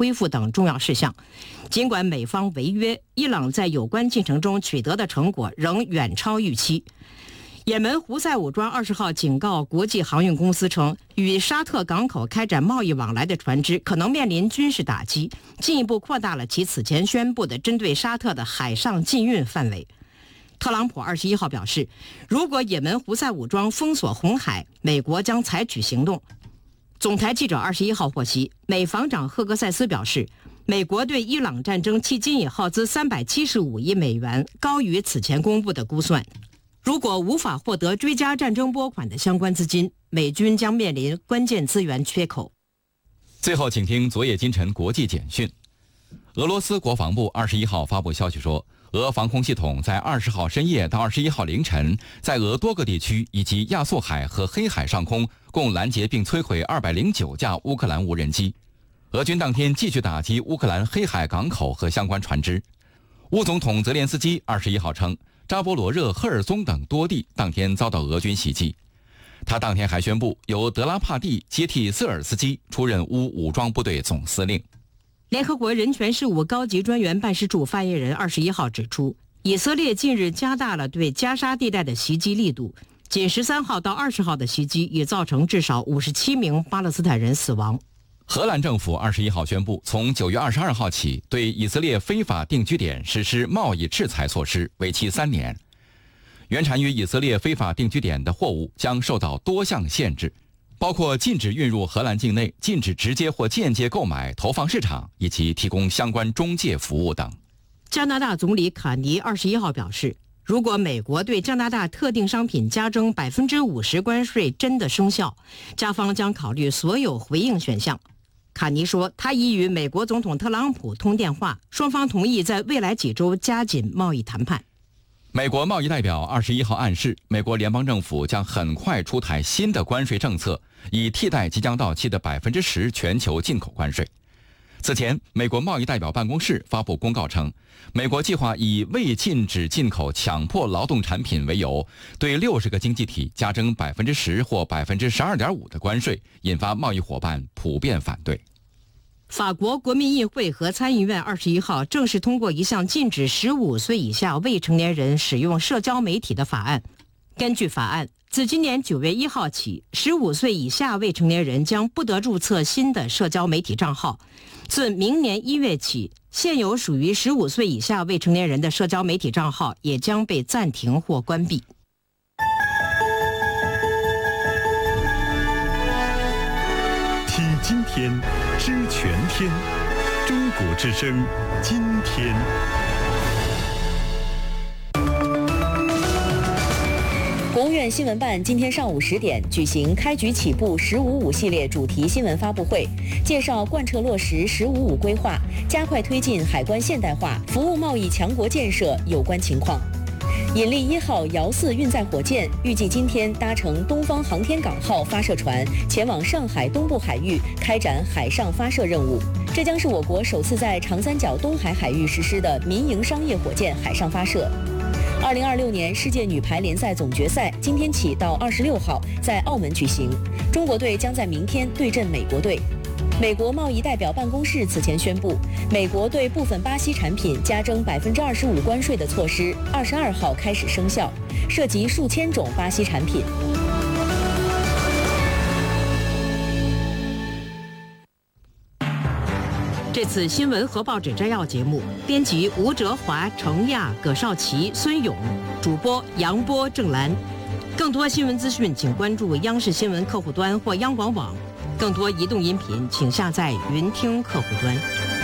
恢复等重要事项。尽管美方违约，伊朗在有关进程中取得的成果仍远超预期。也门胡塞武装20号警告国际航运公司称，与沙特港口开展贸易往来的船只可能面临军事打击，进一步扩大了其此前宣布的针对沙特的海上禁运范围。特朗普21号表示，如果也门胡塞武装封锁红海，美国将采取行动。总台记者21号获悉，美防长赫格塞斯表示，美国对伊朗战争迄今已耗资375亿美元，高于此前公布的估算。如果无法获得追加战争拨款的相关资金，美军将面临关键资源缺口。 最后，请听昨夜今晨国际简讯。俄罗斯国防部21号发布消息说，俄防空系统在20号深夜到21号凌晨，在俄多个地区以及亚速海和黑海上空共拦截并摧毁209架乌克兰无人机。俄军当天继续打击乌克兰黑海港口和相关船只。乌总统泽连斯基21号称，扎波罗热、赫尔松等多地当天遭到俄军袭击。他当天还宣布，由德拉帕蒂接替瑟尔斯基出任乌武装部队总司令。 联合国人权事务高级专员办事处发言人21号指出，以色列近日加大了对加沙地带的袭击力度，仅13号到20号的袭击已造成至少57名巴勒斯坦人死亡。 荷兰政府21号宣布，从9月22号起，对以色列非法定居点实施贸易制裁措施，为期3年。原产于以色列非法定居点的货物将受到多项限制，包括禁止运入荷兰境内、禁止直接或间接购买、投放市场以及提供相关中介服务等。 加拿大总理卡尼21号表示，如果美国对加拿大特定商品加征50%关税真的生效，加方将考虑所有回应选项。卡尼说，他已与美国总统特朗普通电话，双方同意在未来几周加紧贸易谈判。 美国贸易代表21号暗示，美国联邦政府将很快出台新的关税政策，以替代即将到期的10%全球进口关税。此前，美国贸易代表办公室发布公告称，美国计划以未禁止进口强迫劳动产品为由，对60个经济体加征10%或12.5%的关税，引发贸易伙伴普遍反对。 法国国民议会和参议院21号正式通过一项禁止15岁以下未成年人使用社交媒体的法案。根据法案，自今年9月1号起，15岁以下未成年人将不得注册新的社交媒体账号。自明年1月起，现有属于15岁以下未成年人的社交媒体账号也将被暂停或关闭。 听今天，知全天，中国之声，今天。 国务院新闻办今天上午10点举行开局起步“15.5”系列主题新闻发布会，介绍贯彻落实“15.5”规划，加快推进海关现代化、服务贸易强国建设有关情况。引力1号遥4运载火箭预计今天搭乘东方航天港号发射船前往上海东部海域开展海上发射任务，这将是我国首次在长三角东海海域实施的民营商业火箭海上发射。2026年世界女排联赛总决赛今天起到26号在澳门举行，中国队将在明天对阵美国队。美国贸易代表办公室此前宣布，美国对部分巴西产品加征25%关税的措施22号开始生效，涉及数千种巴西产品。 这次新闻和报纸摘要节目，编辑吴哲华、程亚、葛少奇、孙勇，主播杨波、郑兰。更多新闻资讯，请关注央视新闻客户端或央广网。更多移动音频，请下载云听客户端。